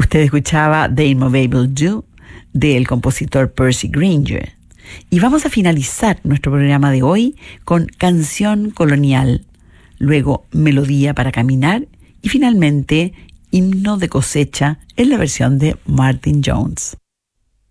Usted escuchaba The Immovable Do del compositor Percy Grainger. Y vamos a finalizar nuestro programa de hoy con Canción Colonial, luego Melodía para Caminar y finalmente Himno de Cosecha en la versión de Martin Jones.